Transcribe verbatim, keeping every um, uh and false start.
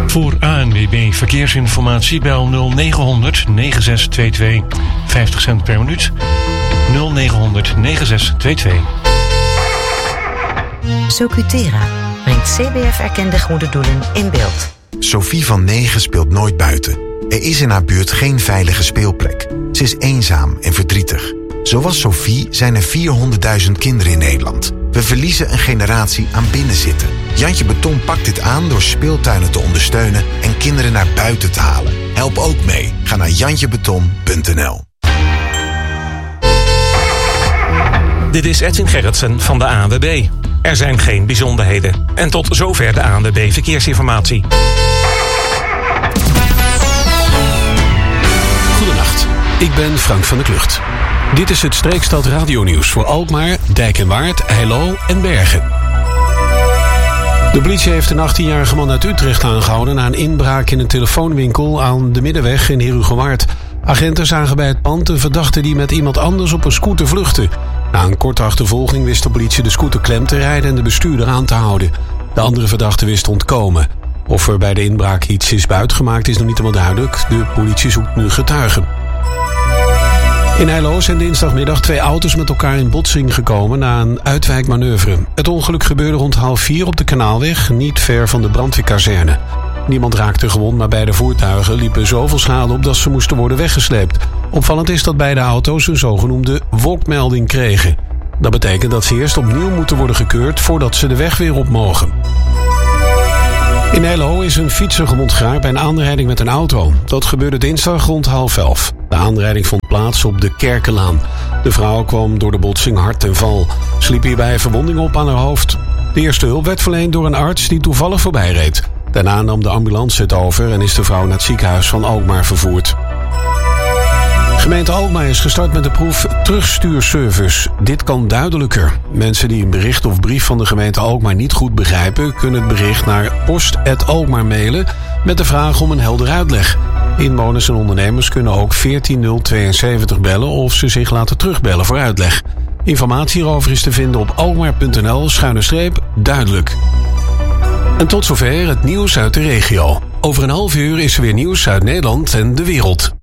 Voor A N W B Verkeersinformatie bel nul negen honderd negen zes twee twee. vijftig cent per minuut. nul negen honderd negen zes twee twee. Socutera brengt C B F-erkende goede doelen in beeld. Sophie van negen speelt nooit buiten. Er is in haar buurt geen veilige speelplek. Ze is eenzaam en verdrietig. Zoals Sophie zijn er vierhonderdduizend kinderen in Nederland. We verliezen een generatie aan binnenzitten. Jantje Beton pakt dit aan door speeltuinen te ondersteunen en kinderen naar buiten te halen. Help ook mee. Ga naar jantje beton punt n l. Dit is Edwin Gerritsen van de A N W B. Er zijn geen bijzonderheden. En tot zover de A N W B Verkeersinformatie. Goedenacht, ik ben Frank van der Klucht. Dit is het Streekstad radionieuws voor Alkmaar, Dijk en Waard, Heilo en Bergen. De politie heeft een achttienjarige man uit Utrecht aangehouden na een inbraak in een telefoonwinkel aan de Middenweg in Herugewaard. Agenten zagen bij het pand een verdachte die met iemand anders op een scooter vluchtte. Na een korte achtervolging wist de politie de scooter klem te rijden en de bestuurder aan te houden. De andere verdachte wist te ontkomen. Of er bij de inbraak iets is buitgemaakt is nog niet helemaal duidelijk. De politie zoekt nu getuigen. In Heilo zijn dinsdagmiddag twee auto's met elkaar in botsing gekomen na een uitwijkmanoeuvre. Het ongeluk gebeurde rond half vier op de Kanaalweg, niet ver van de brandweerkazerne. Niemand raakte gewond, maar beide voertuigen liepen zoveel schade op dat ze moesten worden weggesleept. Opvallend is dat beide auto's een zogenoemde wolkmelding kregen. Dat betekent dat ze eerst opnieuw moeten worden gekeurd voordat ze de weg weer op mogen. In Heilo is een fietser gewond geraakt bij een aanrijding met een auto. Dat gebeurde dinsdag rond half elf. De aanrijding vond plaats op de Kerkenlaan. De vrouw kwam door de botsing hard ten val. Ze liep hierbij verwondingen op aan haar hoofd. De eerste hulp werd verleend door een arts die toevallig voorbij reed. Daarna nam de ambulance het over en is de vrouw naar het ziekenhuis van Alkmaar vervoerd. Gemeente Alkmaar is gestart met de proef terugstuurservice. Dit kan duidelijker. Mensen die een bericht of brief van de gemeente Alkmaar niet goed begrijpen, kunnen het bericht naar post apenstaartje alkmaar mailen met de vraag om een helder uitleg. Inwoners en ondernemers kunnen ook veertien nul tweeënzeventig bellen of ze zich laten terugbellen voor uitleg. Informatie hierover is te vinden op alkmaar punt n l schuine streep duidelijk. En tot zover het nieuws uit de regio. Over een half uur is er weer nieuws uit Nederland en de wereld.